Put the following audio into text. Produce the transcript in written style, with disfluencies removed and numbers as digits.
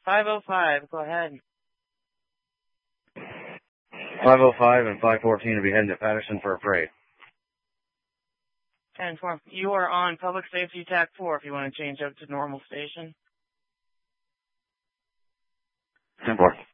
505, go ahead. 505 and 514 will be heading to Patterson for a parade. 10-4. You are on Public Safety TAC 4 if you want to change up to normal station. 10-4.